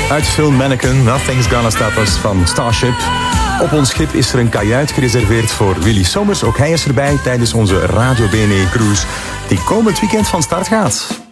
Uit de film Mannequin, Nothing's Gonna Stop Us van Starship. Op ons schip is er een kajuit gereserveerd voor Willy Sommers. Ook hij is erbij tijdens onze Radio Bene Cruise, die komend weekend van start gaat.